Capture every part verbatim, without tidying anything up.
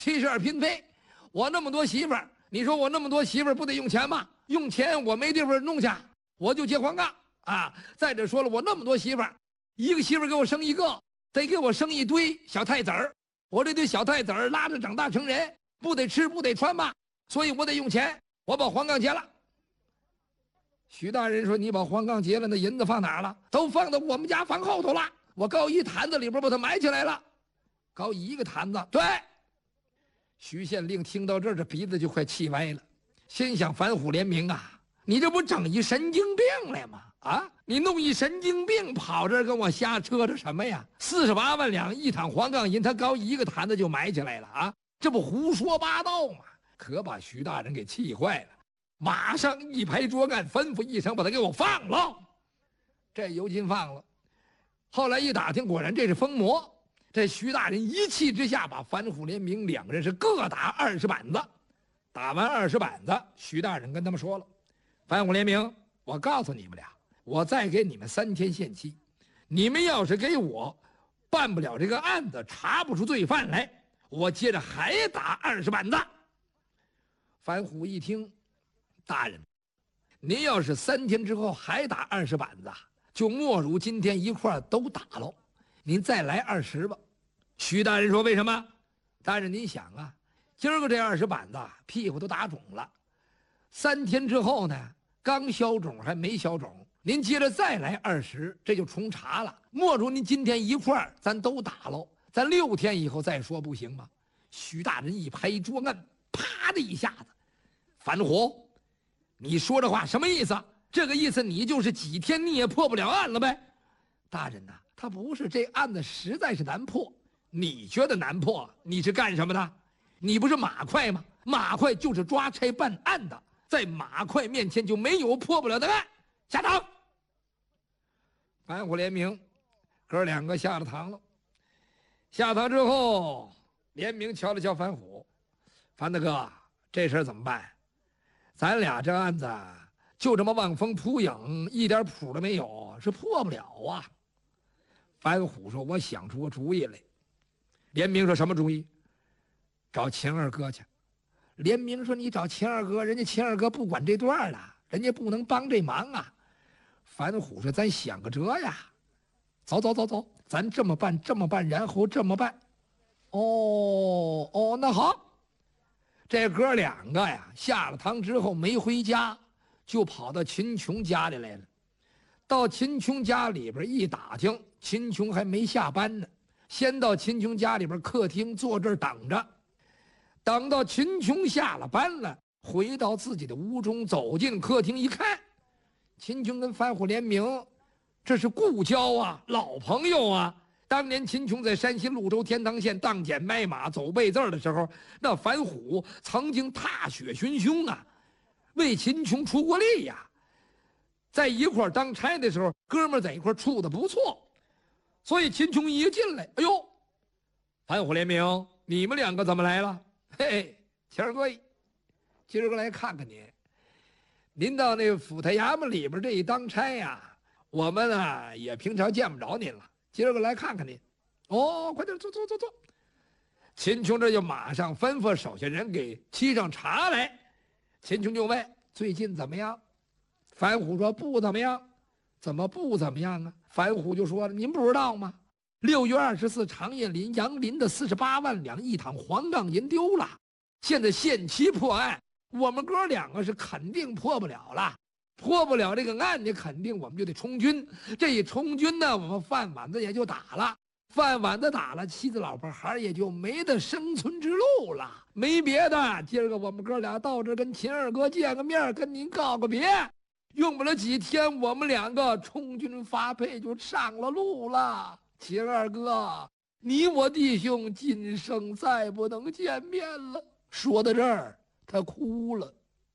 七十二嫔妃，我那么多媳妇儿，你说我那么多媳妇儿不得用钱吗？用钱我没地方弄去，我就结黄杠啊！再者说了，我那么多媳妇儿，一个媳妇儿给我生一个，得给我生一堆小太子儿，我这堆小太子儿拉着长大成人，不得吃不得穿吗？所以我得用钱，我把黄杠结了。徐大人说：“你把黄杠结了，那银子放哪儿了？都放到我们家房后头了。我高一坛子里边把它埋起来了。高一个坛子，对。”徐县令听到这儿，这鼻子就快气歪了，心想：反虎连名啊，你这不整一神经病来吗？啊，你弄一神经病跑这儿跟我瞎扯扯什么呀？四十八万两一躺黄杠银，他高一个坛子就埋起来了啊，这不胡说八道吗？可把徐大人给气坏了，马上一拍桌案，吩咐一声，把他给我放了。这尤金放了。后来一打听，果然这是疯魔。这徐大人一气之下，把反虎连名两人是各打二十板子。打完二十板子，徐大人跟他们说了：“反虎连名，我告诉你们俩，我再给你们三天限期，你们要是给我办不了这个案子，查不出罪犯来，我接着还打二十板子。”反虎一听，大人，您要是三天之后还打二十板子，就莫如今天一块都打喽。您再来二十吧。徐大人说：“为什么？”大人，您想啊，今儿个这二十板子屁股都打肿了，三天之后呢，刚消肿还没消肿，您接着再来二十，这就重查了。莫如您今天一块儿咱都打喽，咱六天以后再说，不行吗？徐大人一拍桌案，啪的一下子，反虎，你说这话什么意思？这个意思你就是几天你也破不了案了呗？大人呐、啊，他不是，这案子实在是难破。你觉得难破，你是干什么的？你不是马快吗？马快就是抓差办案的，在马快面前就没有破不了的案。下堂。反虎连名，哥两个下了堂了。下堂之后，连名瞧了瞧反虎：“樊大哥，这事儿怎么办？咱俩这案子就这么望风扑影，一点谱都没有，是破不了啊。”樊虎说：“我想出个主意来。”连名说：“什么主意？”“找秦二哥去。”连名说：“你找秦二哥，人家秦二哥不管这段了，人家不能帮这忙啊。”樊虎说：“咱想个辙呀。走走走走，咱这么办，这么办，然后这么办。”“哦哦，那好。”这哥两个呀，下了堂之后没回家，就跑到秦琼家里来了。到秦琼家里边一打听，秦琼还没下班呢。先到秦琼家里边客厅坐这儿等着，等到秦琼下了班了，回到自己的屋中，走进客厅一看，秦琼跟樊虎连名，这是故交啊，老朋友啊。当年秦琼在山西潞州天堂县当捡卖马走背字的时候，那樊虎曾经踏雪寻凶啊，为秦琼出过力呀。在一块当差的时候，哥们在一块处的不错。所以秦琼一进来，哎呦，樊虎连名，你们两个怎么来了？嘿，谦儿哥，今儿个来看看您。您到那府台衙门里边这一当差呀，我们啊也平常见不着您了，今儿个来看看您。哦，快点坐坐坐坐。秦琼这就马上吩咐手下人给沏上茶来。秦琼就问：“最近怎么样？”樊虎说：“不怎么样。”“怎么不怎么样啊？”樊虎就说了：“您不知道吗？六月二十四，长叶林杨林的四十八万两一躺黄杠银丢了，现在限期破案，我们哥两个是肯定破不了了，破不了这个案，你肯定我们就得充军。这一充军呢，我们饭碗子也就打了，饭碗子打了，妻子老婆孩也就没得生存之路了。没别的，今儿个我们哥俩到这跟秦二哥见个面，跟您告个别。”用不了几天，我们两个充军发配就上了路了。秦二哥，你我弟兄今生再不能见面了。说到这儿，他哭了。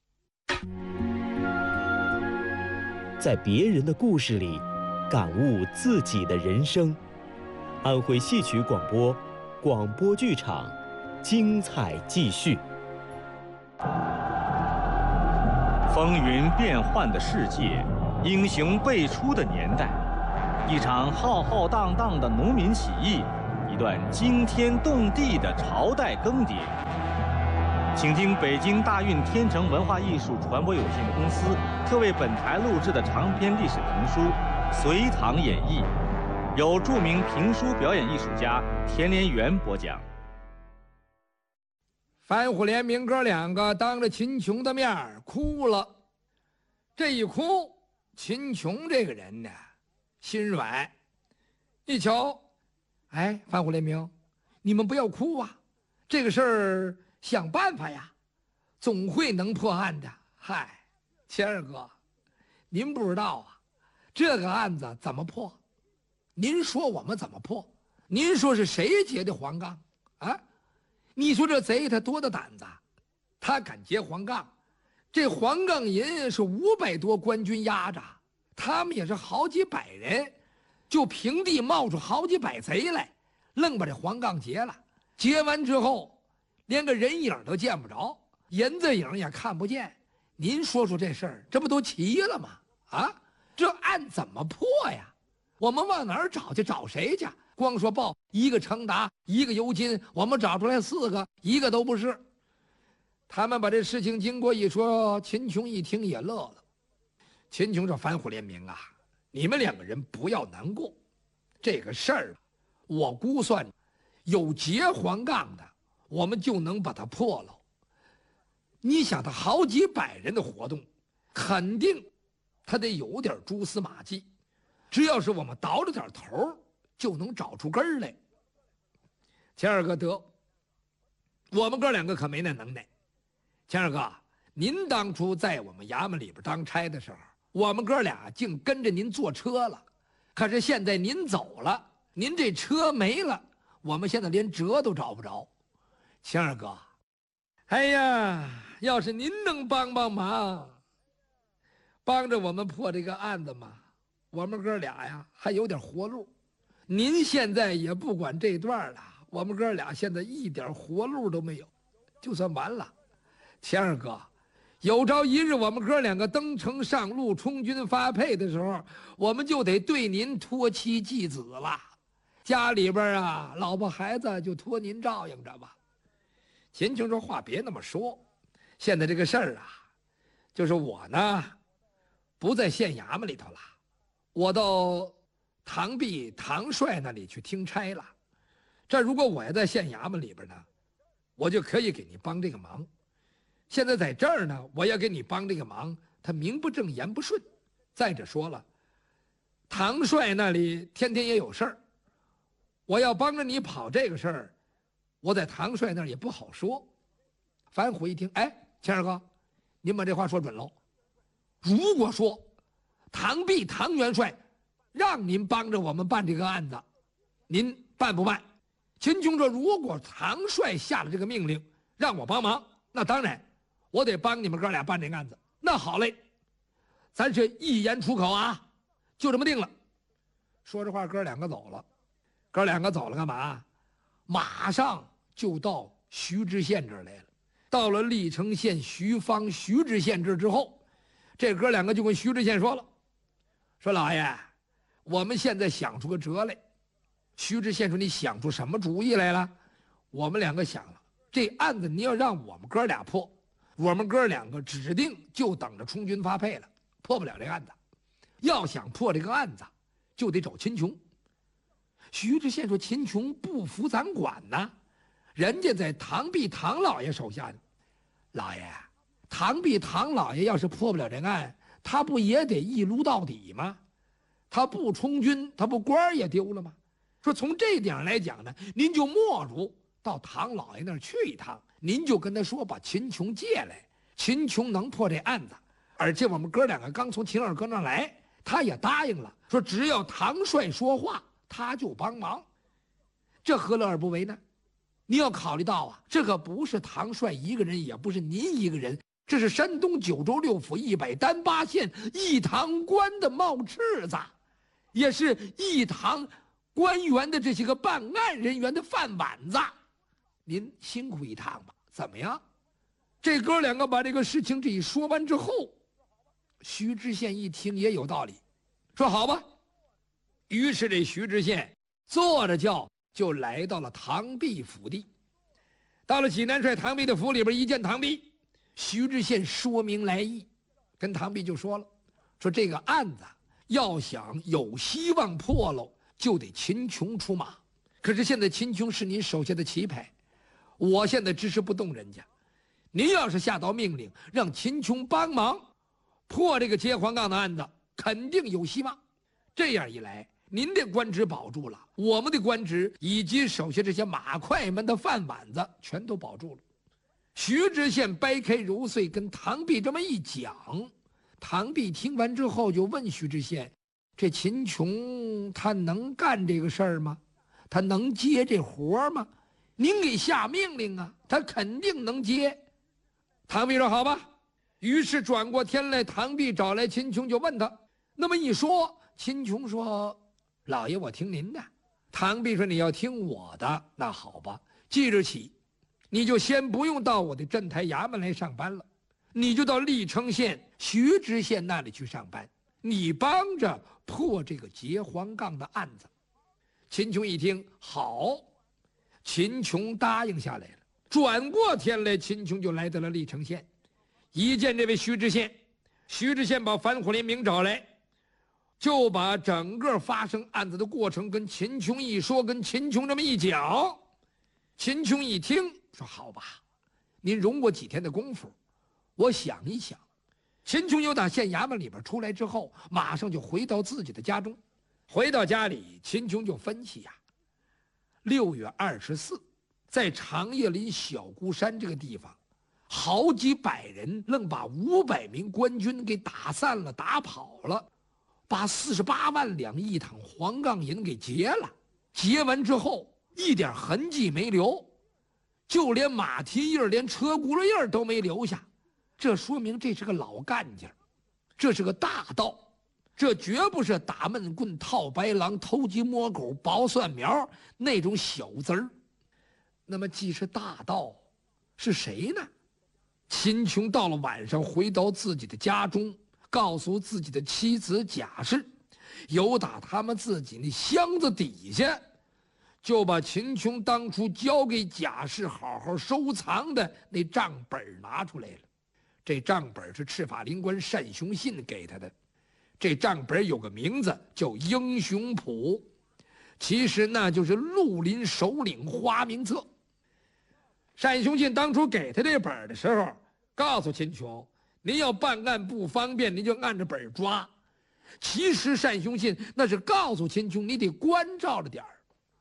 在别人的故事里，感悟自己的人生。安徽戏曲广播，广播剧场，精彩继续。 风云变幻的世界，英雄辈出的年代，一场浩浩荡荡的农民起义， 一段惊天动地的朝代更迭。请听北京大运天成文化艺术传播有限公司特为本台录制的长篇历史评书《隋唐演义》，由著名评书表演艺术家田连元播讲。 樊虎联明哥两个当着秦琼的面儿哭了。这一哭，秦琼这个人呢，心软。一瞧，哎，樊虎联明，你们不要哭啊，这个事儿想办法呀，总会能破案的。嗨，谦儿哥，您不知道啊，这个案子怎么破？您说我们怎么破？您说是谁劫的黄冈啊？你说这贼他多大胆子，他敢劫黄冈？这黄冈营是五百多官军压着，他们也是好几百人，就平地冒出好几百贼来，愣把这黄冈劫了。劫完之后，连个人影都见不着，银子影也看不见。您说说这事儿，这不都齐了吗？啊，这案怎么破呀？我们往哪儿找去？找谁去？光说报一个程达，一个尤金，我们找出来四个，一个都不是。他们把这事情经过一说，秦琼一听也乐了。秦琼说：“樊虎联明啊，你们两个人不要难过，这个事儿，我估算有劫黄冈的，我们就能把它破了。你想，他好几百人的活动，肯定他得有点蛛丝马迹，只要是我们倒着点头，就能找出根儿来。”谦儿哥得，我们哥两个可没那能耐。谦儿哥，您当初在我们衙门里边当差的时候，我们哥俩竟跟着您坐车了。可是现在您走了，您这车没了，我们现在连辙都找不着。谦儿哥，哎呀，要是您能帮帮忙，帮着我们破这个案子嘛，我们哥俩呀还有点活路。您现在也不管这段了，我们哥俩现在一点活路都没有，就算完了。谦儿哥，有朝一日我们哥两个登城上路，充军发配的时候，我们就得对您托妻继子了。家里边啊，老婆孩子就托您照应着吧。秦琼说：“话别那么说，现在这个事儿啊，就是我呢，不在县衙门里头了，我到唐弼唐帅那里去听差了。这如果我要在县衙门里边呢，我就可以给你帮这个忙。现在在这儿呢，我要给你帮这个忙，他名不正言不顺。再者说了，唐帅那里天天也有事儿，我要帮着你跑这个事儿，我在唐帅那儿也不好说。”樊虎一听，哎，谦儿哥，您把这话说准喽。如果说唐弼唐元帅让您帮着我们办这个案子，您办不办？秦琼说：“如果唐帅下了这个命令让我帮忙，那当然我得帮你们哥俩办这个案子。那好嘞，咱是一言出口啊，就这么定了。”说这话，哥两个走了。哥两个走了干嘛？马上就到徐知县这儿来了。到了历城县徐方徐知县这之后，这哥两个就跟徐知县说了：“说老爷，我们现在想出个辙来。”徐知县说：“你想出什么主意来了？”我们两个想了，这案子你要让我们哥俩破，我们哥两个指定就等着充军发配了，破不了这个案子。要想破这个案子，就得找秦琼。徐知县说：“秦琼不服咱管呐，人家在唐弼唐老爷手下呢。老爷，唐弼唐老爷要是破不了这个案，他不也得一撸到底吗？他不充军，他不官也丢了吗？说从这点来讲呢，您就莫如到唐老爷那儿去一趟，您就跟他说把秦琼借来，秦琼能破这案子。而且我们哥两个刚从秦二哥那儿来，他也答应了，说只要唐帅说话，他就帮忙。这何乐而不为呢？你要考虑到啊，这可不是唐帅一个人，也不是您一个人，这是山东九州六府一百单八县一堂官的冒赤子，也是一堂官员的这些个办案人员的饭碗子。您辛苦一趟吧，怎么样？这哥两个把这个事情这一说完之后，徐知县一听也有道理，说好吧。于是这徐知县坐着轿就来到了唐弼府地。到了济南帅唐弼的府里边，一见唐弼，徐知县说明来意，跟唐弼就说了，说这个案子要想有希望破喽，就得秦琼出马。可是现在秦琼是您手下的棋牌，我现在支持不动人家。您要是下道命令，让秦琼帮忙破这个揭黄杠的案子，肯定有希望。这样一来，您的官职保住了，我们的官职以及手下这些马快们的饭碗子全都保住了。徐知县掰开揉碎跟唐弼这么一讲，唐弼听完之后就问徐知县，这秦琼他能干这个事儿吗？他能接这活吗？您给下命令啊，他肯定能接。唐弼说好吧。于是转过天来，唐弼找来秦琼就问他，那么一说，秦琼说，老爷我听您的。唐弼说你要听我的，那好吧，即日起你就先不用到我的镇台衙门来上班了，你就到历城县徐知县那里去上班，你帮着破这个劫黄杠的案子。秦琼一听好，秦琼答应下来了。转过天来，秦琼就来到了历城县，一见这位徐知县，徐知县把樊虎连明找来，就把整个发生案子的过程跟秦琼一说，跟秦琼这么一讲。秦琼一听说好吧，您容我几天的功夫，我想一想。秦琼由打县衙门里边出来之后，马上就回到自己的家中。回到家里，秦琼就分析呀，六月二十四，在长叶林小孤山这个地方，好几百人愣把五百名官军给打散了，打跑了，把四十八万两一淌黄杠银给劫了。劫完之后，一点痕迹没留，就连马蹄印连车轱辘印都没留下。这说明这是个老干劲，这是个大盗，这绝不是打闷棍、套白狼、偷鸡摸狗、刨蒜苗那种小子儿。那么既是大盗，是谁呢？秦琼到了晚上，回到自己的家中，告诉自己的妻子贾氏，由打他们自己那箱子底下，就把秦琼当初交给贾氏好好收藏的那账本拿出来了。这账本是赤法灵官单雄信给他的，这账本有个名字叫《英雄谱》，其实那就是绿林首领花名册。单雄信当初给他这本的时候，告诉秦琼，您要办案不方便，您就按着本抓。其实单雄信那是告诉秦琼，你得关照着点儿。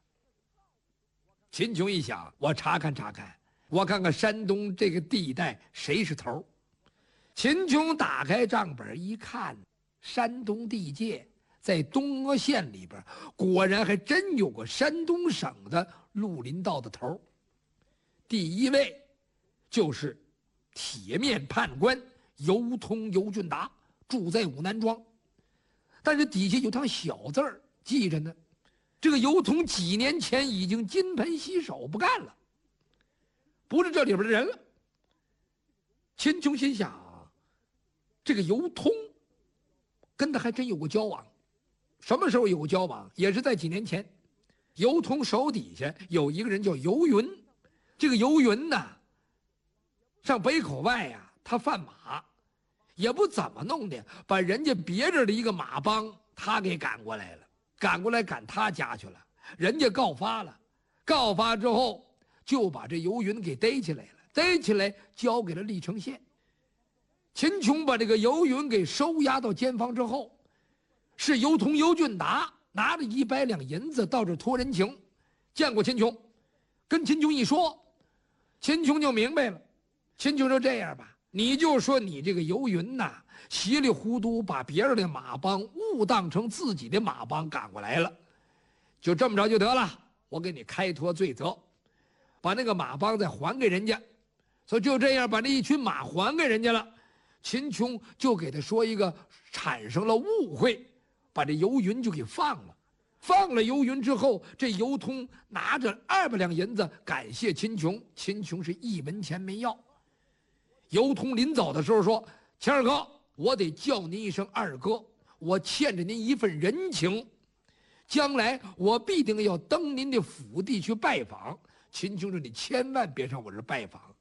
秦琼一想，我查看查看，我看看山东这个地带谁是头。秦琼打开账本一看，山东地界在东阿县里边，果然还真有个山东省的绿林道的头。第一位就是铁面判官尤通尤俊达，住在武南庄，但是底下有条小字儿记着呢。这个尤通几年前已经金盆洗手不干了，不是这里边的人了。秦琼心想，这个尤通跟他还真有过交往。什么时候有过交往？也是在几年前。尤通手底下有一个人叫尤云，这个尤云呢，上北口外呀、啊，他贩马，也不怎么弄的，把人家别人的一个马帮他给赶过来了，赶过来赶他家去了。人家告发了，告发之后就把这尤云给逮起来了，逮起来交给了历城县。秦琼把这个尤云给收押到监房之后，是尤通尤俊达拿着一百两银子到这托人情，见过秦琼，跟秦琼一说，秦琼就明白了。秦琼说这样吧，你就说你这个尤云呐，稀里糊涂把别人的马帮误当成自己的马帮赶过来了，就这么着就得了，我给你开脱罪责，把那个马帮再还给人家。所以就这样把这一群马还给人家了。秦琼就给他说一个产生了误会，把这尤云就给放了。放了尤云之后，这尤通拿着二百两银子感谢秦琼，秦琼是一文钱没要。尤通临走的时候说：“钱二哥，我得叫您一声二哥，我欠着您一份人情。 将来我必定要登您的府邸去拜访。秦琼说：“你千万别上我这儿拜访，